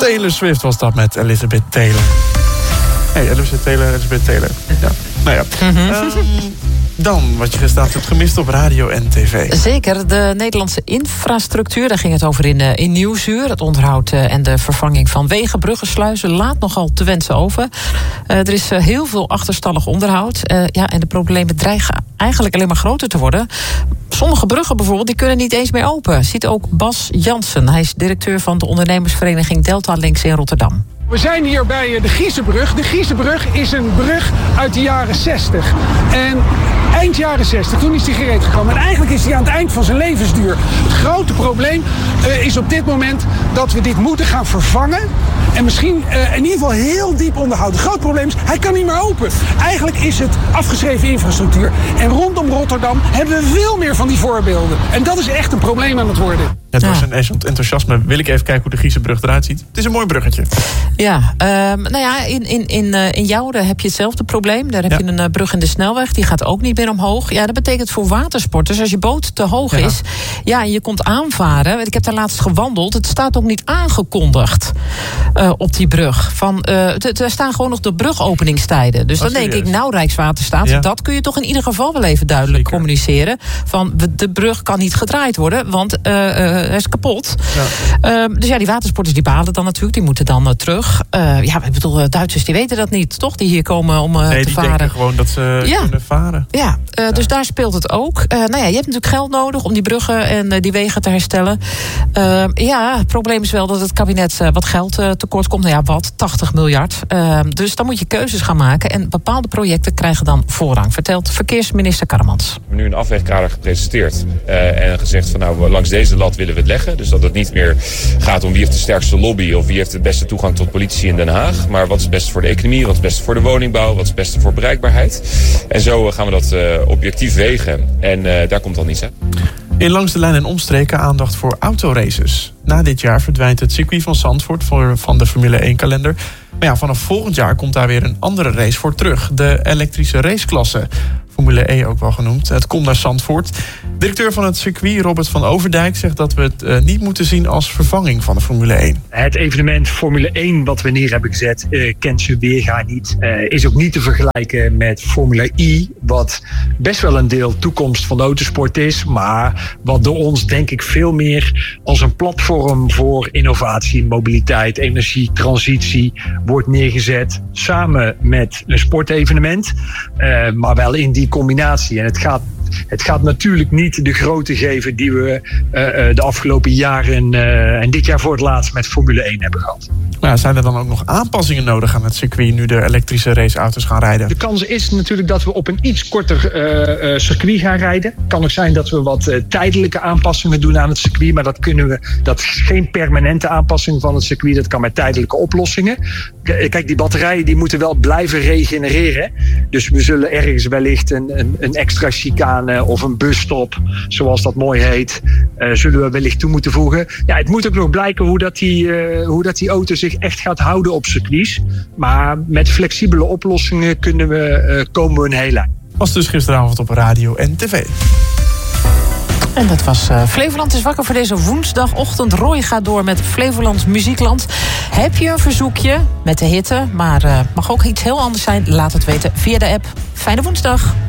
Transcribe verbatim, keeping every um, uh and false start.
Taylor Swift was dat met Elizabeth Taylor. Hey, Elizabeth Taylor, Elizabeth Taylor. Ja, nou ja. Mm-hmm. Um, dan, wat je gisteren hebt gemist op radio en tv. Zeker, de Nederlandse infrastructuur. Daar ging het over in, uh, in Nieuwsuur. Het onderhoud uh, en de vervanging van wegen, bruggen, sluizen laat nogal te wensen over. Uh, er is uh, heel veel achterstallig onderhoud. Uh, ja, en de problemen dreigen eigenlijk alleen maar groter te worden. Sommige bruggen bijvoorbeeld, die kunnen niet eens meer open. Ziet ook Bas Jansen. Hij is directeur van de ondernemersvereniging Delta Links in Rotterdam. We zijn hier bij de Giezenbrug. De Giezenbrug is een brug uit de jaren zestig. En eind jaren zestig, toen is die gereed gekomen. En eigenlijk is die aan het eind van zijn levensduur. Het grote probleem uh, is op dit moment dat we dit moeten gaan vervangen. En misschien uh, in ieder geval heel diep onderhouden. Het groot probleem is, hij kan niet meer open. Eigenlijk is het afgeschreven infrastructuur. En rondom Rotterdam hebben we veel meer van die voorbeelden. En dat is echt een probleem aan het worden. Ja, door zijn enthousiasme wil ik even kijken hoe de Giezenbrug eruit ziet. Het is een mooi bruggetje. Ja, um, nou ja, in, in, in, uh, in Jouden heb je hetzelfde probleem. Daar heb ja. je een uh, brug in de snelweg, die gaat ook niet meer omhoog. Ja, dat betekent voor watersporters, als je boot te hoog ja. is, ja, en je komt aanvaren. Ik heb daar laatst gewandeld, het staat ook niet aangekondigd uh, op die brug. Van, uh, t- er staan gewoon nog de brugopeningstijden. Dus oh, dan serieus? denk ik, nou, Rijkswaterstaat, ja. dat kun je toch in ieder geval wel even duidelijk Zeker. communiceren. Van, de brug kan niet gedraaid worden, want uh, uh, hij is kapot. Ja. Uh, dus ja, die watersporters die balen dan natuurlijk, die moeten dan uh, terug. Uh, ja, ik bedoel, Duitsers die weten dat niet, toch? Die hier komen om uh, nee, te die varen. denken gewoon dat ze ja. kunnen varen. Ja, uh, ja, dus daar speelt het ook. Uh, nou ja, je hebt natuurlijk geld nodig om die bruggen en uh, die wegen te herstellen. Uh, ja, het probleem is wel dat het kabinet uh, wat geld uh, tekort komt. Nou ja, wat? tachtig miljard. Uh, dus dan moet je keuzes gaan maken. En bepaalde projecten krijgen dan voorrang, vertelt verkeersminister Karremans. We hebben nu een afwegkader gepresenteerd. Uh, en gezegd van nou, langs deze lat willen we het leggen. Dus dat het niet meer gaat om wie heeft de sterkste lobby of wie heeft de beste toegang tot politie in Den Haag. Maar wat is het beste voor de economie, wat is het beste voor de woningbouw, wat is het beste voor bereikbaarheid. En zo gaan we dat uh, objectief wegen. En uh, daar komt dan iets uit. In Langs de Lijn en omstreken aandacht voor autoraces. Na dit jaar verdwijnt het circuit van Zandvoort voor, van de Formule één kalender. Maar ja, vanaf volgend jaar komt daar weer een andere race voor terug. De elektrische raceklasse. Formule E ook wel genoemd. Het komt naar Zandvoort. Directeur van het circuit, Robert van Overdijk, zegt dat we het uh, niet moeten zien als vervanging van de Formule één. Het evenement Formule één wat we neer hebben gezet, uh, kent zijn weerga niet. Uh, is ook niet te vergelijken met Formule I, wat best wel een deel toekomst van de autosport is, maar wat door ons denk ik veel meer als een platform voor innovatie, mobiliteit, energie, transitie wordt neergezet. Samen met een sportevenement, uh, maar wel in die combinatie. En het gaat, het gaat natuurlijk niet de grootte geven die we uh, de afgelopen jaren uh, en dit jaar voor het laatst met Formule één hebben gehad. Maar zijn er dan ook nog aanpassingen nodig aan het circuit nu de elektrische raceauto's gaan rijden? De kans is natuurlijk dat we op een iets korter uh, uh, circuit gaan rijden. Het kan ook zijn dat we wat uh, tijdelijke aanpassingen doen aan het circuit, maar dat kunnen we. Dat is geen permanente aanpassing van het circuit. Dat kan met tijdelijke oplossingen. Kijk, die batterijen die moeten wel blijven regenereren. Dus we zullen ergens wellicht een, een, een extra chicane of een busstop, zoals dat mooi heet, uh, zullen we wellicht toe moeten voegen. Ja, het moet ook nog blijken hoe dat die, uh, hoe dat die auto zich echt gaat houden op circuits. Maar met flexibele oplossingen kunnen we, uh, komen we een heel eind. Was dus gisteravond op radio en tv. En dat was uh, Flevoland is wakker voor deze woensdagochtend. Roy gaat door met Flevolands Muziekland. Heb je een verzoekje met de hitte, maar uh, mag ook iets heel anders zijn? Laat het weten via de app. Fijne woensdag.